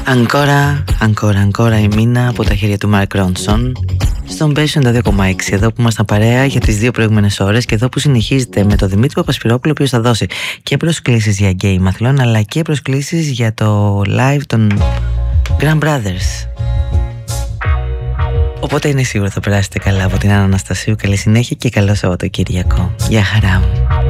Αγκόρα η μήνα από τα χέρια του Mark Ronson στον Μπέσιο 92,6, εδώ που ήμασταν παρέα για τις 2 προηγούμενες ώρες και εδώ που συνεχίζεται με τον Δημήτρη Παπασπυρόπουλο, ο οποίος θα δώσει και προσκλήσεις για γκέι μαθλών αλλά και προσκλήσεις για το live των Grand Brothers. Οπότε είναι σίγουρο θα περάσετε καλά από την Άννα Αναστασίου. Καλή συνέχεια και καλό Σαββατοκύριακο. Γεια χαρά μου.